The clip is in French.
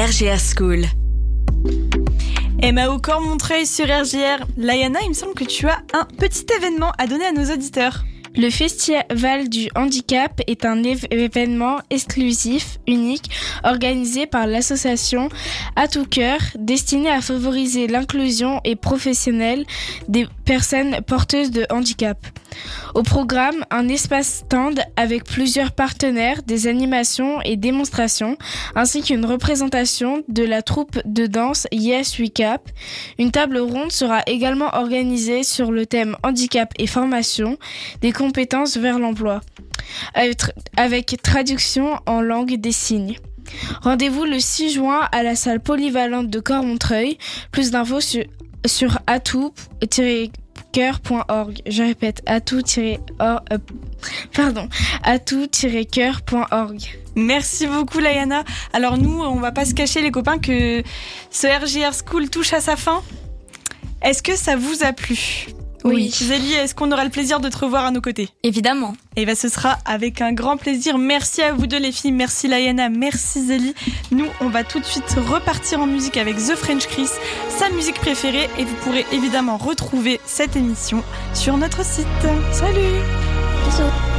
RGR School. Emma au Cormontreuil sur RGR. Layana, il me semble que tu as un petit événement à donner à nos auditeurs. Le Festival du Handicap est un événement exclusif, unique, organisé par l'association À Tout Cœur, destiné à favoriser l'inclusion et professionnelle des personnes porteuses de handicap. Au programme, un espace stand avec plusieurs partenaires, des animations et démonstrations, ainsi qu'une représentation de la troupe de danse Yes We Cap. Une table ronde sera également organisée sur le thème handicap et formation, des compétences vers l'emploi, avec traduction en langue des signes. Rendez-vous le 6 juin à la salle polyvalente de Cormontreuil. Plus d'infos sur atout-cœur.org. Je répète, atout-cœur.org. Merci beaucoup Layana. Alors nous, on va pas se cacher les copains que ce RGR School touche à sa fin. Est-ce que ça vous a plu ? Oui. Zélie, est-ce qu'on aura le plaisir de te revoir à nos côtés ? Évidemment. Et bien ce sera avec un grand plaisir. Merci à vous deux les filles, merci Layana, merci Zélie. Nous, on va tout de suite repartir en musique avec The French Chris, sa musique préférée, et vous pourrez évidemment retrouver cette émission sur notre site. Salut ! Bisous.